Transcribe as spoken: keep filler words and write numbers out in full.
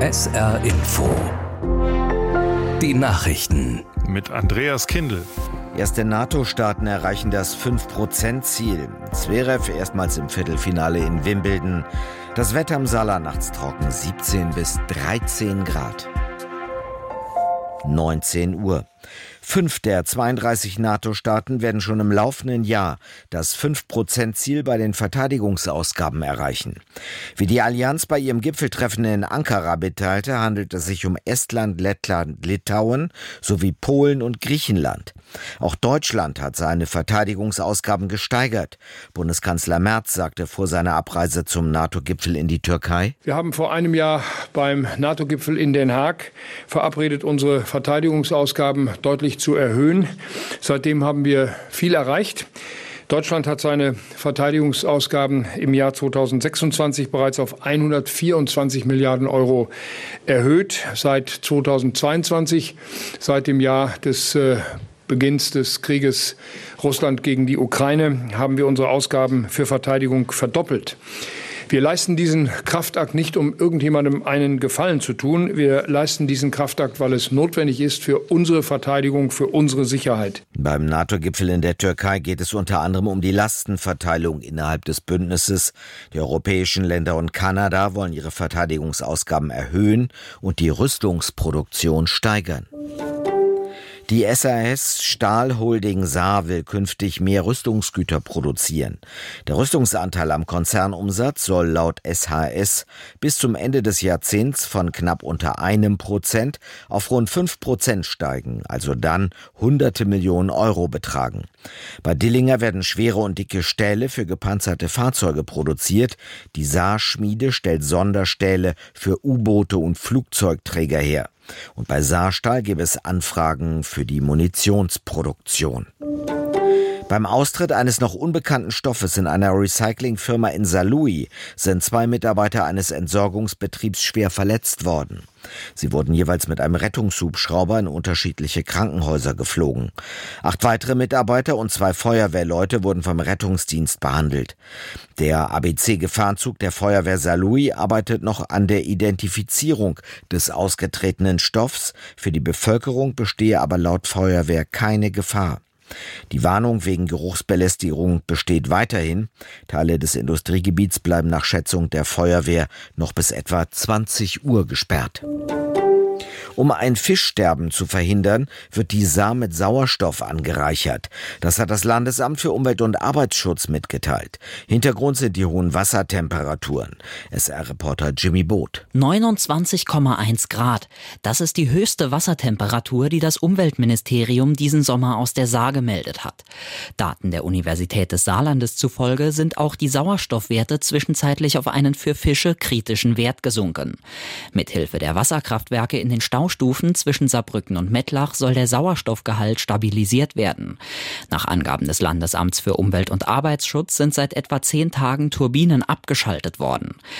S R Info. Die Nachrichten. Mit Andreas Kindl. Erste NATO-Staaten erreichen das fünf Prozent Ziel. Zverev erstmals im Viertelfinale in Wimbledon. Das Wetter im Saarland nachts trocken, siebzehn bis dreizehn Grad. neunzehn Uhr. Fünf der zweiunddreißig NATO-Staaten werden schon im laufenden Jahr das fünf Prozent Ziel bei den Verteidigungsausgaben erreichen. Wie die Allianz bei ihrem Gipfeltreffen in Ankara mitteilte, handelt es sich um Estland, Lettland, Litauen sowie Polen und Griechenland. Auch Deutschland hat seine Verteidigungsausgaben gesteigert. Bundeskanzler Merz sagte vor seiner Abreise zum NATO-Gipfel in die Türkei: Wir haben vor einem Jahr beim NATO-Gipfel in Den Haag verabredet, unsere Verteidigungsausgaben deutlich zu erhöhen. Seitdem haben wir viel erreicht. Deutschland hat seine Verteidigungsausgaben im Jahr zweitausendsechsundzwanzig bereits auf hundertvierundzwanzig Milliarden Euro erhöht. Seit zweitausendzweiundzwanzig, seit dem Jahr des äh, Beginns des Krieges Russland gegen die Ukraine, haben wir unsere Ausgaben für Verteidigung verdoppelt. Wir leisten diesen Kraftakt nicht, um irgendjemandem einen Gefallen zu tun. Wir leisten diesen Kraftakt, weil es notwendig ist für unsere Verteidigung, für unsere Sicherheit. Beim NATO-Gipfel in der Türkei geht es unter anderem um die Lastenverteilung innerhalb des Bündnisses. Die europäischen Länder und Kanada wollen ihre Verteidigungsausgaben erhöhen und die Rüstungsproduktion steigern. Die S A S Stahl Holding Saar will künftig mehr Rüstungsgüter produzieren. Der Rüstungsanteil am Konzernumsatz soll laut S H S bis zum Ende des Jahrzehnts von knapp unter einem Prozent auf rund fünf Prozent steigen, also dann hunderte Millionen Euro betragen. Bei Dillinger werden schwere und dicke Stähle für gepanzerte Fahrzeuge produziert. Die Saar-Schmiede stellt Sonderstähle für U-Boote und Flugzeugträger her. Und bei Saarstahl gäbe es Anfragen für die Munitionsproduktion. Beim Austritt eines noch unbekannten Stoffes in einer Recyclingfirma in Saarlouis sind zwei Mitarbeiter eines Entsorgungsbetriebs schwer verletzt worden. Sie wurden jeweils mit einem Rettungshubschrauber in unterschiedliche Krankenhäuser geflogen. Acht weitere Mitarbeiter und zwei Feuerwehrleute wurden vom Rettungsdienst behandelt. Der A B C-Gefahrenzug der Feuerwehr Saarlouis arbeitet noch an der Identifizierung des ausgetretenen Stoffs. Für die Bevölkerung bestehe aber laut Feuerwehr keine Gefahr. Die Warnung wegen Geruchsbelästigung besteht weiterhin. Teile des Industriegebiets bleiben nach Schätzung der Feuerwehr noch bis etwa zwanzig Uhr gesperrt. Um ein Fischsterben zu verhindern, wird die Saar mit Sauerstoff angereichert. Das hat das Landesamt für Umwelt und Arbeitsschutz mitgeteilt. Hintergrund sind die hohen Wassertemperaturen. S R-Reporter Jimmy Boot. neunundzwanzig Komma eins Grad. Das ist die höchste Wassertemperatur, die das Umweltministerium diesen Sommer aus der Saar gemeldet hat. Daten der Universität des Saarlandes zufolge sind auch die Sauerstoffwerte zwischenzeitlich auf einen für Fische kritischen Wert gesunken. Mithilfe der Wasserkraftwerke in den Staustufen zwischen Saarbrücken und Mettlach soll der Sauerstoffgehalt stabilisiert werden. Nach Angaben des Landesamts für Umwelt und Arbeitsschutz sind seit etwa zehn Tagen Turbinen abgeschaltet worden.